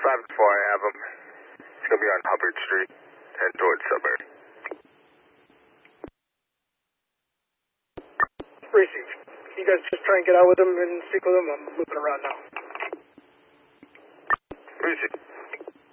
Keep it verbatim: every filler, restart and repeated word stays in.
five four, I have him. It's going to be on Hubbard Street, heading towards Sudbury. Receive. You guys just try and get out with him and speak with him. I'm moving around now. Receive.